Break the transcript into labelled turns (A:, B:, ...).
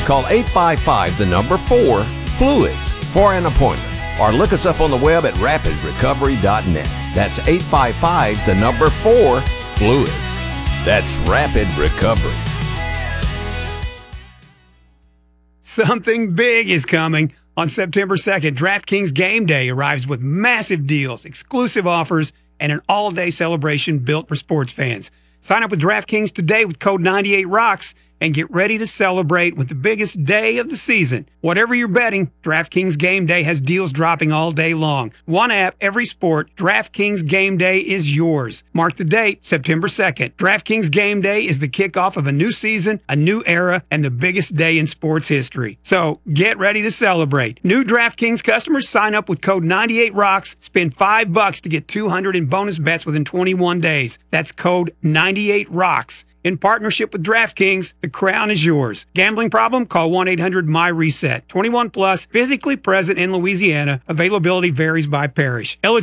A: Call 855-4-FLUIDS for an appointment. Or look us up on the web at rapidrecovery.net. That's 855-4-FLUIDS. That's Rapid Recovery.
B: Something big is coming. On September 2nd, DraftKings Game Day arrives with massive deals, exclusive offers, and an all-day celebration built for sports fans. Sign up with DraftKings today with code 98ROCKS and get ready to celebrate with the biggest day of the season. Whatever you're betting, DraftKings Game Day has deals dropping all day long. One app, every sport, DraftKings Game Day is yours. Mark the date, September 2nd. DraftKings Game Day is the kickoff of a new season, a new era, and the biggest day in sports history. So get ready to celebrate. New DraftKings customers sign up with code 98ROCKS, spend $5 to get $200 in bonus bets within 21 days. That's code 98ROCKS. In partnership with DraftKings, the crown is yours. Gambling problem? Call 1-800-MY-RESET. 21 plus, physically present in Louisiana. Availability varies by parish.